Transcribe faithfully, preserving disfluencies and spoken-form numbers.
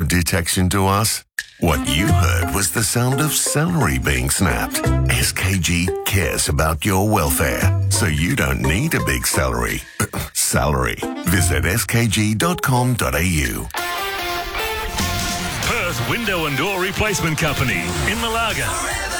detection to us? What you heard was the sound of celery being snapped. S K G cares about your welfare, so you don't need a big salary. Salary. Visit s k g dot com dot a u. Perth Window and Door Replacement Company in Malaga.